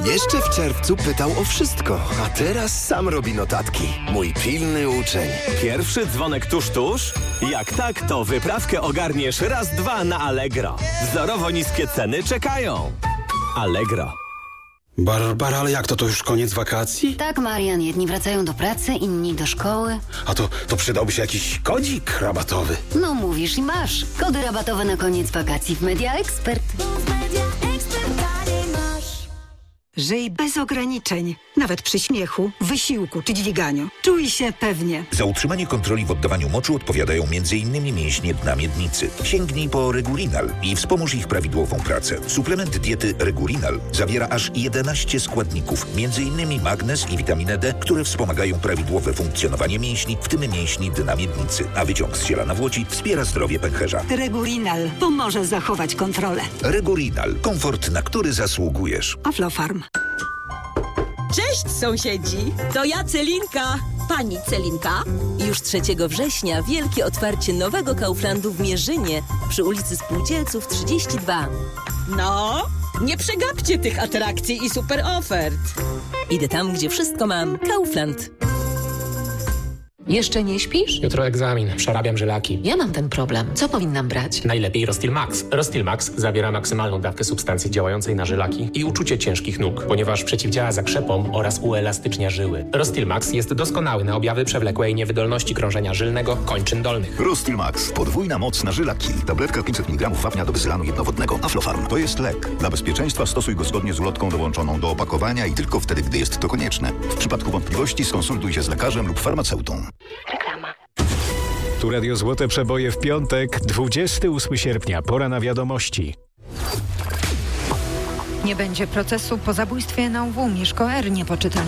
Jeszcze w czerwcu pytał o wszystko, a teraz sam robi notatki. Mój pilny uczeń. Pierwszy dzwonek tuż? Jak tak, to wyprawkę ogarniesz raz, dwa na Allegro. Wzorowo niskie ceny czekają. Allegro. Barbara, ale jak to? To już koniec wakacji? Tak, Marian. Jedni wracają do pracy, inni do szkoły. A to przydałby się jakiś kodzik rabatowy. No mówisz i masz. Kody rabatowe na koniec wakacji w Media Expert. Żyj bez ograniczeń, nawet przy śmiechu, wysiłku czy dźwiganiu. Czuj się pewnie. Za utrzymanie kontroli w oddawaniu moczu odpowiadają m.in. mięśnie dna miednicy. Sięgnij po Regurinal i wspomóż ich prawidłową pracę. Suplement diety Regurinal zawiera aż 11 składników, m.in. magnez i witaminę D, które wspomagają prawidłowe funkcjonowanie mięśni, w tym mięśni dna miednicy. A wyciąg z ziela nawłoci wspiera zdrowie pęcherza. Regurinal pomoże zachować kontrolę. Regurinal. Komfort, na który zasługujesz. Aflofarm. Cześć sąsiedzi, to ja Celinka. Pani Celinka. Już 3 września wielkie otwarcie nowego Kauflandu w Mierzynie przy ulicy Spółdzielców 32. No, nie przegapcie tych atrakcji i super ofert. Idę tam, gdzie wszystko mam. Kaufland. Jeszcze nie śpisz? Jutro egzamin, przerabiam żylaki. Ja mam ten problem. Co powinnam brać? Najlepiej Rostil Max. Rostil Max zawiera maksymalną dawkę substancji działającej na żylaki i uczucie ciężkich nóg, ponieważ przeciwdziała zakrzepom oraz uelastycznia żyły. Rostil Max jest doskonały na objawy przewlekłej niewydolności krążenia żylnego kończyn dolnych. Rostil Max. Podwójna moc na żylaki. Tabletka 500 mg wapnia do wyzylanu jednowodnego. Aflofarm. To jest lek. Dla bezpieczeństwa stosuj go zgodnie z ulotką dołączoną do opakowania i tylko wtedy, gdy jest to konieczne. W przypadku wątpliwości skonsultuj się z lekarzem lub farmaceutą. Reklama. Tu Radio Złote Przeboje w piątek, 28 sierpnia. Pora na wiadomości. Nie będzie procesu po zabójstwie na UW. Mieszko R. nie poczyta